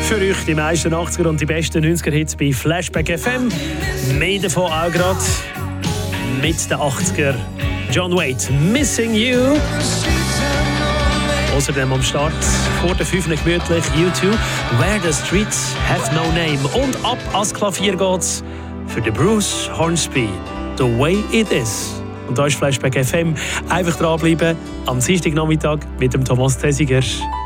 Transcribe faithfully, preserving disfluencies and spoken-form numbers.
Für euch die meisten achtziger und die besten neunziger Hits bei Flashback F M. Mehr davon auch gerade mit den achtziger. John Waite, Missing You. Außerdem am Start vor der fünf gemütlich U zwei, Where the Streets Have No Name. Und ab ans Klavier geht's für den Bruce Hornsby, The Way It Is. Und da ist Flashback F M. Einfach dranbleiben am Dienstagnachmittag mit dem Thomas Tessiger.